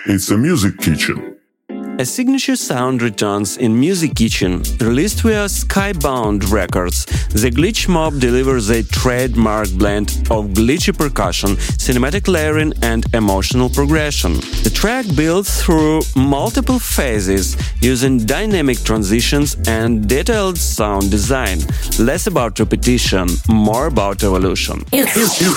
It's a music kitchen. A signature sound returns in Music Kitchen. Released via Skybound Records, the Glitch Mob delivers a trademark blend of glitchy percussion, cinematic layering, and emotional progression. The track builds through multiple phases, using dynamic transitions and detailed sound design. Less about repetition, more about evolution.